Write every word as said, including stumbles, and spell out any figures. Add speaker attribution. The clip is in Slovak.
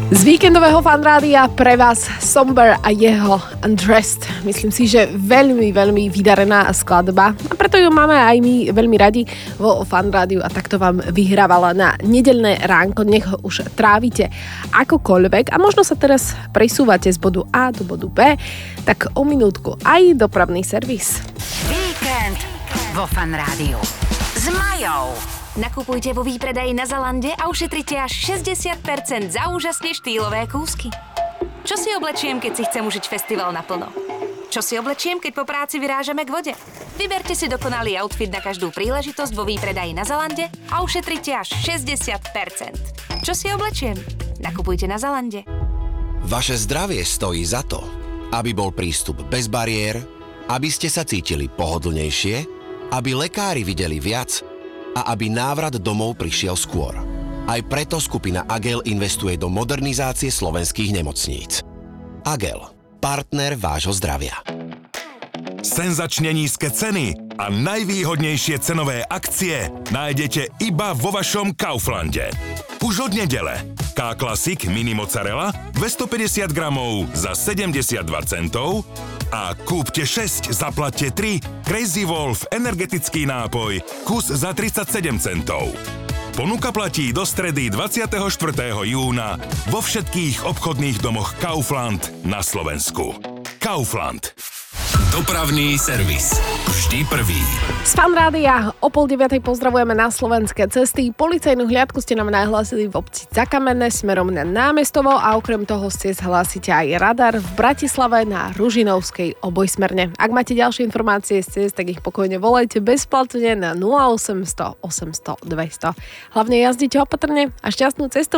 Speaker 1: Z víkendového fanrádia pre vás Somber a jeho Undressed. Myslím si, že veľmi, veľmi vydarená skladba a preto ju máme aj my veľmi radi vo fanrádiu a takto vám vyhrávala na nedeľné ránko. Nech ho už trávite akokoľvek a možno sa teraz presúvate z bodu A do bodu B, tak o minútku aj dopravný servis.
Speaker 2: Víkend vo fanrádiu s Majou. Nakupujte vo výpredaji na Zalande a ušetrite až šesťdesiat percent za úžasne štýlové kúsky. Čo si oblečiem, keď si chcem užiť festival naplno? Čo si oblečiem, keď po práci vyrážame k vode? Vyberte si dokonalý outfit na každú príležitosť vo výpredaji na Zalande a ušetrite až šesťdesiat percent. Čo si oblečiem? Nakupujte na Zalande.
Speaker 3: Vaše zdravie stojí za to, aby bol prístup bez bariér, aby ste sa cítili pohodlnejšie, aby lekári videli viac a aby návrat domov prišiel skôr. Aj preto skupina Agel investuje do modernizácie slovenských nemocníc. Agel, partner vášho zdravia.
Speaker 4: Senzačne nízke ceny a najvýhodnejšie cenové akcie nájdete iba vo vašom Kauflande. Už od nedele K-Classic Mini Mozzarella dvestopäťdesiat gramov za sedemdesiatdva centov a kúpte šesť, zaplatte tri Crazy Wolf energetický nápoj kus za tridsaťsedem centov. Ponuka platí do stredy dvadsiateho štvrtého júna vo všetkých obchodných domoch Kaufland na Slovensku. Kaufland.
Speaker 5: Dopravný servis. Vždy prvý.
Speaker 1: Z fanrádia o pol deviatej pozdravujeme na slovenské cesty. Policajnú hliadku ste nám nahlásili v obci Zakamenné smerom na Námestovo a okrem toho ste zhlásite aj radar v Bratislave na Ružinovskej obojsmerne. Ak máte ďalšie informácie z ciest, tak ich pokojne volajte bezplatne na nula osemsto osemsto dvesto. Hlavne jazdite opatrne a šťastnú cestu.